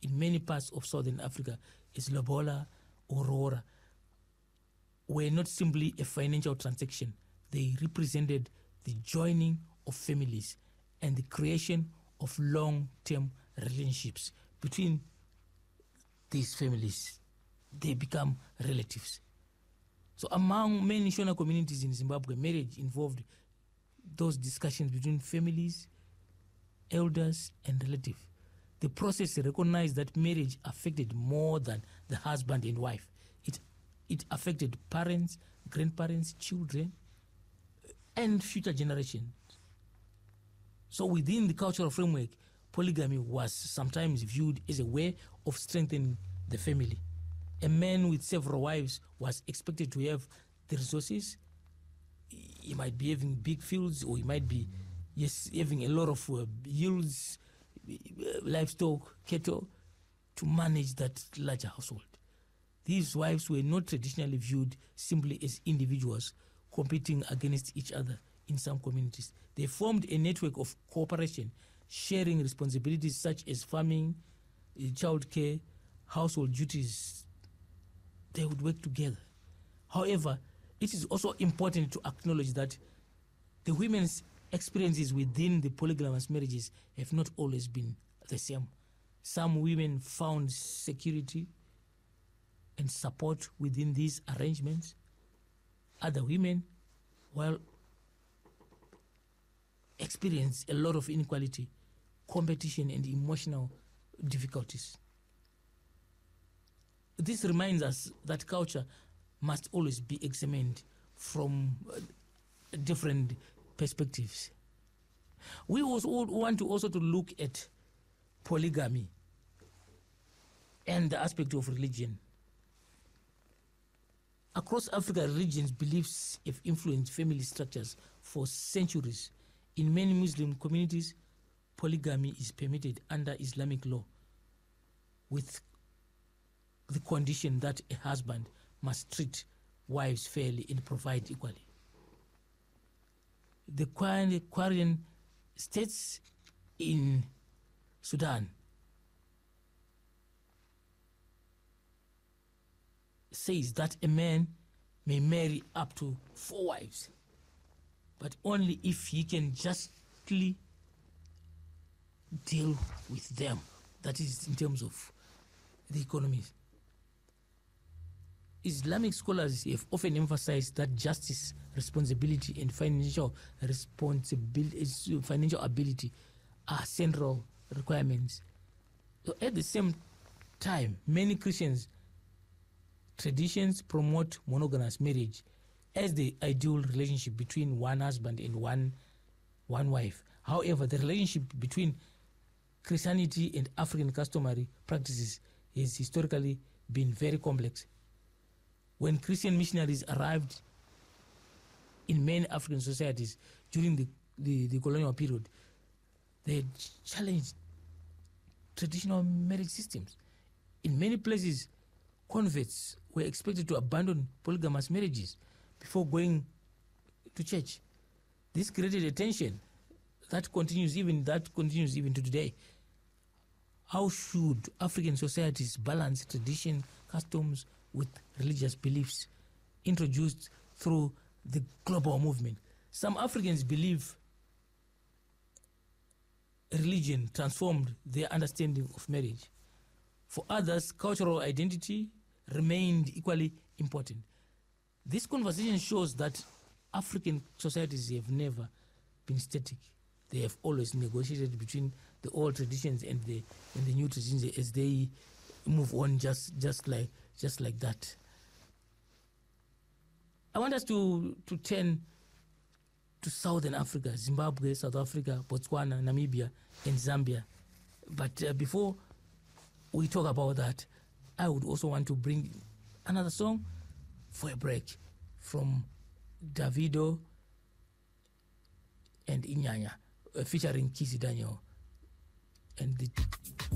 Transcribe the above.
in many parts of Southern Africa as lobola or rora were not simply a financial transaction. They represented the joining of families and the creation of long-term relationships between these families. They become relatives. So among many Shona communities in Zimbabwe, marriage involved those discussions between families, elders, and relatives. The process recognized that marriage affected more than the husband and wife. It affected parents, grandparents, children, and future generations. So within the cultural framework, polygamy was sometimes viewed as a way of strengthening the family. A man with several wives was expected to have the resources. He might be having big fields, or he might be having a lot of yields, livestock, cattle, to manage that larger household. These wives were not traditionally viewed simply as individuals competing against each other in some communities. They formed a network of cooperation, sharing responsibilities such as farming, child care, household duties. They would work together. However, it is also important to acknowledge that the women's experiences within the polygamous marriages have not always been the same. Some women found security and support within these arrangements. Other women, well, experience a lot of inequality, competition, and emotional difficulties. This reminds us that culture must always be examined from different perspectives. We also want to look at polygamy and the aspect of religion. Across Africa, religions' beliefs have influenced family structures for centuries. In many Muslim communities, polygamy is permitted under Islamic law, with the condition that a husband must treat wives fairly and provide equally. The Quran states in Sudan says that a man may marry up to 4 wives, but only if he can justly deal with them. That is in terms of the economy. Islamic scholars have often emphasized that justice, responsibility, and financial ability are central requirements. So at the same time, many Christians traditions promote monogamous marriage as the ideal relationship between one husband and one wife. However, the relationship between Christianity and African customary practices has historically been very complex. When Christian missionaries arrived in many African societies during the colonial period, they challenged traditional marriage systems. In many places, converts were expected to abandon polygamous marriages before going to church. This created a tension that continues even to today. How should African societies balance tradition, customs with religious beliefs introduced through the global movement? Some Africans believe religion transformed their understanding of marriage. For others, cultural identity remained equally important. This conversation shows that African societies have never been static. They have always negotiated between the old traditions and the new traditions as they move on, just like that. I want us to turn to Southern Africa, Zimbabwe, South Africa, Botswana, Namibia, and Zambia. But before we talk about that, I would also want to bring another song for a break from Davido and Inyanya, featuring Kizzy Daniel. And